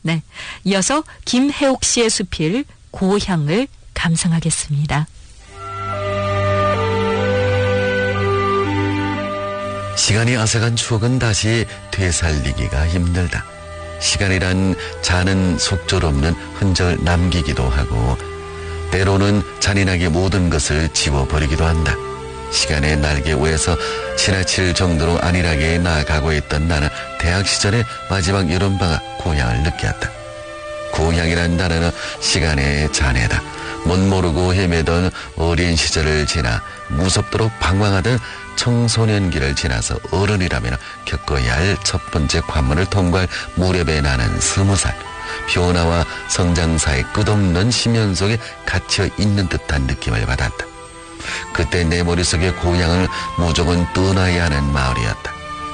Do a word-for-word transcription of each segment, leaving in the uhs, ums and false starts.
네, 이어서 김혜옥 씨의 수필 고향을 감상하겠습니다. 시간이 앗아간 추억은 다시 되살리기가 힘들다. 시간이란 자는 속절없는 흔적을 남기기도 하고 때로는 잔인하게 모든 것을 지워버리기도 한다. 시간의 날개 위에서 지나칠 정도로 안일하게 나아가고 있던 나는 대학 시절의 마지막 여름방학 고향을 느꼈다. 고향이란 단어는 시간의 잔해다. 못 모르고 헤매던 어린 시절을 지나 무섭도록 방황하던 청소년기를 지나서 어른이라면 겪어야 할 첫 번째 관문을 통과할 무렵에 나는 스무 살. 변화와 성장 사이 끝없는 심연 속에 갇혀 있는 듯한 느낌을 받았다. 그때 내 머릿속에 고향을 무조건 떠나야 하는 마을이었다.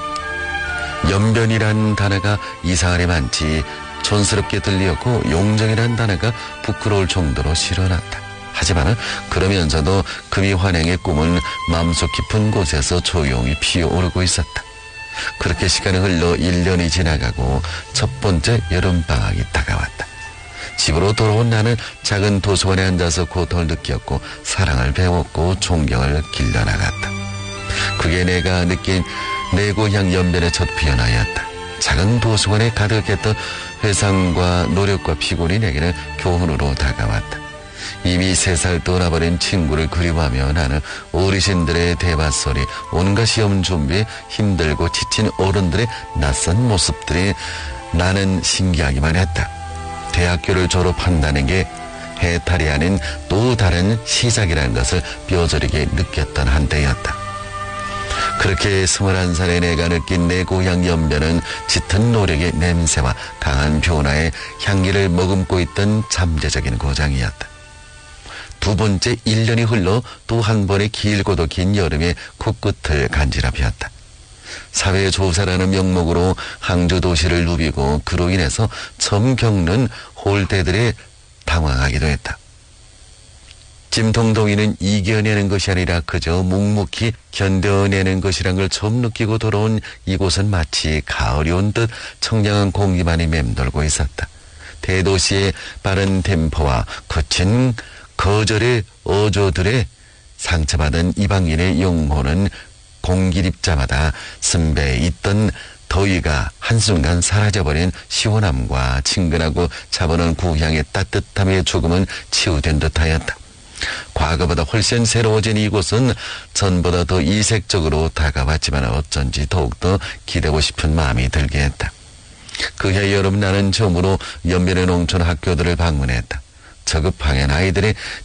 연변이란 단어가 이상하게 많지 촌스럽게 들리었고 용정이란 단어가 부끄러울 정도로 싫어났다. 하지만 그러면서도 금이 환행의 꿈은 마음속 깊은 곳에서 조용히 피어오르고 있었다. 그렇게 시간이 흘러 일 년이 지나가고 첫 번째 여름방학이 다가왔다. 집으로 돌아온 나는 작은 도서관에 앉아서 고통을 느꼈고 사랑을 배웠고 존경을 길러나갔다. 그게 내가 느낀 내 고향 연변의 첫 변화였다. 작은 도서관에 가득했던 회상과 노력과 피곤이 내게는 교훈으로 다가왔다. 이미 세 살 떠나버린 친구를 그리워하며 나는 어르신들의 대화소리, 온갖 시험 준비에 힘들고 지친 어른들의 낯선 모습들이 나는 신기하기만 했다. 대학교를 졸업한다는 게 해탈이 아닌 또 다른 시작이라는 것을 뼈저리게 느꼈던 한때였다. 그렇게 스물한 살의 내가 느낀 내 고향 연변은 짙은 노력의 냄새와 강한 변화의 향기를 머금고 있던 잠재적인 고장이었다. 두 번째 일 년이 흘러 또 한 번의 길고도 긴 여름의 코끝을 간지럽혔다. 사회조사라는 명목으로 항저 도시를 누비고 그로 인해서 처음 겪는 홀대들이 당황하기도 했다. 찜통동이는 이겨내는 것이 아니라 그저 묵묵히 견뎌내는 것이란 걸 처음 느끼고 돌아온 이곳은 마치 가을이 온 듯 청량한 공기만이 맴돌고 있었다. 대도시의 빠른 템포와 거친 거절의 어조들의 상처받은 이방인의 영혼은 공기립자마다 선배에 있던 더위가 한순간 사라져버린 시원함과 친근하고 차분한 고향의 따뜻함의 조금은 치유된 듯하였다. 과거보다 훨씬 새로워진 이곳은 전보다 더 이색적으로 다가왔지만 어쩐지 더욱더 기대고 싶은 마음이 들게 했다. 그해 여름 나는 처음으로 연변의 농촌 학교들을 방문했다. 저급하게 아이들의